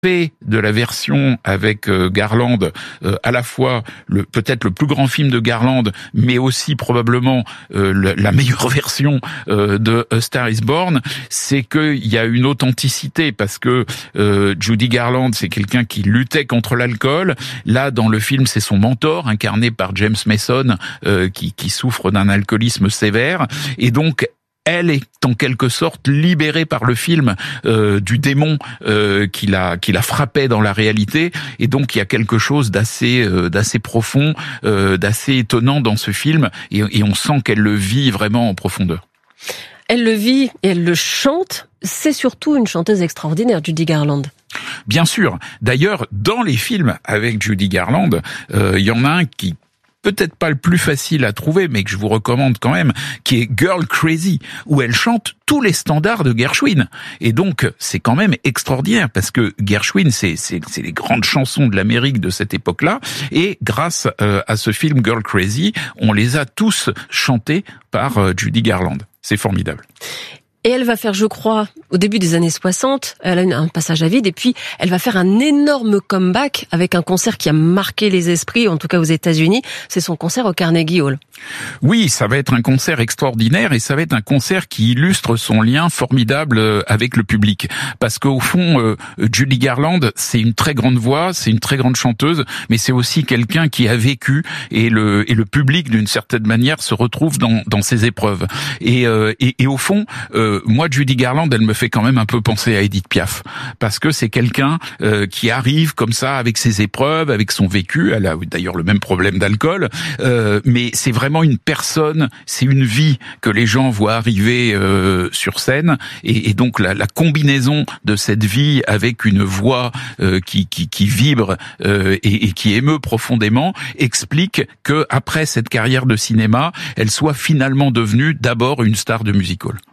de la version avec Garland, à la fois peut-être le plus grand film de Garland, mais aussi probablement la meilleure version de A Star Is Born, c'est qu'il y a une authenticité, parce que Judy Garland, c'est quelqu'un qui luttait contre l'alcool. Là, dans le film, c'est son mentor, incarné par James Mason, qui souffre d'un alcoolisme sévère, et donc elle est en quelque sorte libérée par le film du démon qui la frappait dans la réalité, et donc il y a quelque chose d'assez profond, d'assez étonnant dans ce film, et on sent qu'elle le vit vraiment en profondeur. Elle le vit et elle le chante. C'est surtout une chanteuse extraordinaire, Judy Garland. Bien sûr. D'ailleurs, dans les films avec Judy Garland, il y en a un qui peut-être pas le plus facile à trouver, mais que je vous recommande quand même, qui est Girl Crazy, où elle chante tous les standards de Gershwin. Et donc, c'est quand même extraordinaire, parce que Gershwin, c'est les grandes chansons de l'Amérique de cette époque-là, et grâce à ce film Girl Crazy, on les a tous chantés par Judy Garland. C'est formidable. Et elle va faire, je crois, au début des années 60, elle a un passage à vide, et puis elle va faire un énorme comeback avec un concert qui a marqué les esprits, en tout cas aux États-Unis. C'est son concert au Carnegie Hall. Oui, ça va être un concert extraordinaire, et ça va être un concert qui illustre son lien formidable avec le public. Parce qu'au fond, Judy Garland, c'est une très grande voix, c'est une très grande chanteuse, mais c'est aussi quelqu'un qui a vécu, et le public, d'une certaine manière, se retrouve dans ses épreuves. Et au fond, moi, Judy Garland, elle me fait quand même un peu penser à Edith Piaf, parce que c'est quelqu'un qui arrive comme ça avec ses épreuves, avec son vécu. Elle a d'ailleurs le même problème d'alcool, mais c'est vraiment une personne, c'est une vie que les gens voient arriver sur scène, et donc la combinaison de cette vie avec une voix qui vibre et qui émeut profondément explique que après cette carrière de cinéma, elle soit finalement devenue d'abord une star de music-hall.